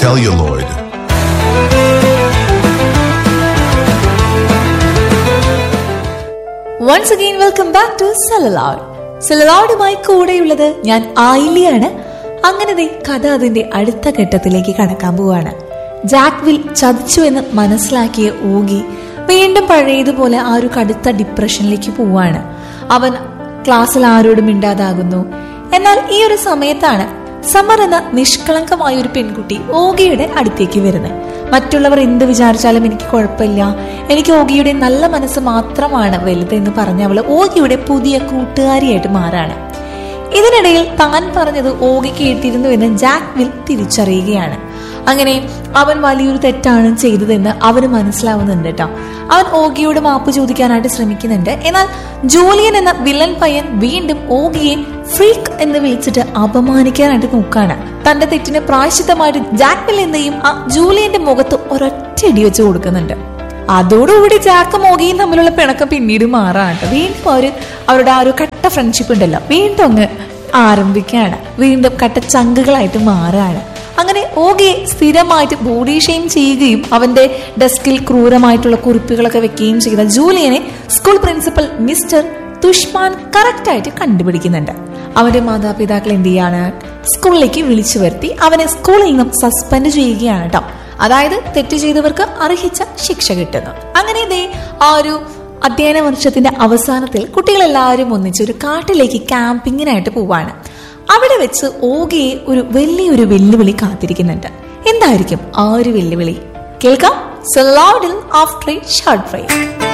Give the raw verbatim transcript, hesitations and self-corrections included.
celluloid. Once again, welcome back to Celluloid. സെലലോയിഡുമായി കൂടെയുള്ളത് ഞാൻ ആയില്യാണ്. അങ്ങനെ കഥ അതിന്റെ അടുത്ത ഘട്ടത്തിലേക്ക് കടക്കാൻ പോവാണ്. ജാക്വിൽ ചതിച്ചു എന്ന് മനസ്സിലാക്കിയ ഓഗി വീണ്ടും പഴയതുപോലെ ആ ഒരു കടുത്ത ഡിപ്രഷനിലേക്ക് പോവാണ്. അവൻ ക്ലാസ്സിൽ ആരോടും മിണ്ടാതാകുന്നു. എന്നാൽ ഈ ഒരു സമയത്താണ് സമർ എന്ന നിഷ്കളങ്കമായ ഒരു പെൺകുട്ടി ഓഗിയുടെ അടുത്തേക്ക് വരുന്നത്. മറ്റുള്ളവർ എന്ത് വിചാരിച്ചാലും എനിക്ക് കുഴപ്പമില്ല, എനിക്ക് ഓഗിയുടെ നല്ല മനസ്സ് മാത്രമാണ് വലുതെന്ന് പറഞ്ഞ അവള് ഓഗിയുടെ പുതിയ കൂട്ടുകാരിയായിട്ട് മാറാണ്. ഇതിനിടയിൽ താൻ പറഞ്ഞത് ഓഗി കേട്ടിരുന്നു എന്ന് ജാക്വിൽ തിരിച്ചറിയുകയാണ്. അങ്ങനെ അവൻ വലിയൊരു തെറ്റാണ് ചെയ്തതെന്ന് അവന് മനസ്സിലാവുന്നുണ്ട് കേട്ടോ. അവൻ ഓഗിയോട് മാപ്പ് ചോദിക്കാനായിട്ട് ശ്രമിക്കുന്നുണ്ട്. എന്നാൽ ജൂലിയൻ എന്ന വില്ലൻ പയ്യൻ വീണ്ടും ഓഗിയെ ഫ്രീക്ക് എന്ന് വിളിച്ചിട്ട് അപമാനിക്കാനായിട്ട് നോക്കാണ്. തന്റെ തെറ്റിന് പ്രായശ്ചിത്തമായിട്ട് ജാക്വിൽ എന്നെയും ആ ജൂലിയന്റെ മുഖത്ത് ഒരൊറ്റടി വെച്ച് കൊടുക്കുന്നുണ്ട്. അതോടുകൂടി ജാക്കും ഓഗിയും തമ്മിലുള്ള പിണക്കം പിന്നീട് മാറാണ്. വീണ്ടും അവര് അവരുടെ ആ ഒരു കട്ട ഫ്രണ്ട്ഷിപ്പ് ഉണ്ടല്ലോ വീണ്ടും അങ്ങ് ആരംഭിക്കുകയാണ്. വീണ്ടും കട്ട ചങ്കുകളായിട്ട് മാറാണ്. അങ്ങനെ ഓഗിയെ സ്ഥിരമായിട്ട് ബോഡി ഷെയിം ചെയ്യുകയും അവന്റെ ഡെസ്കിൽ ക്രൂരമായിട്ടുള്ള കുറിപ്പുകളൊക്കെ വെക്കുകയും ചെയ്ത ജൂലിയനെ സ്കൂൾ പ്രിൻസിപ്പൽ മിസ്റ്റർ തുഷ്മാൻ കറക്റ്റ് ആയിട്ട് കണ്ടുപിടിക്കുന്നുണ്ട്. അവന്റെ മാതാപിതാക്കൾ എന്ത് ചെയ്യാണ്, സ്കൂളിലേക്ക് വിളിച്ചു വരുത്തി അവനെ സ്കൂളിൽ നിന്നും സസ്പെൻഡ് ചെയ്യുകയാണ് കേട്ടോ. അതായത് തെറ്റ് ചെയ്തവർക്ക് അർഹിച്ച ശിക്ഷ കിട്ടുന്നു. അങ്ങനെ ദേ ആ ഒരു അധ്യയന വർഷത്തിന്റെ അവസാനത്തിൽ കുട്ടികളെല്ലാവരും ഒന്നിച്ച് ഒരു കാട്ടിലേക്ക് ക്യാമ്പിങ്ങിനായിട്ട് പോവാണ്. അവിടെ വെച്ച് ഓഗിയെ ഒരു വലിയൊരു വെല്ലുവിളി കാത്തിരിക്കുന്നുണ്ട്. എന്തായിരിക്കും ആ ഒരു വെല്ലുവിളി? കേൾക്കാം സെലോഡിൽ ആഫ്റ്റർ എ ഷോർട്ട് ബ്രേക്ക്.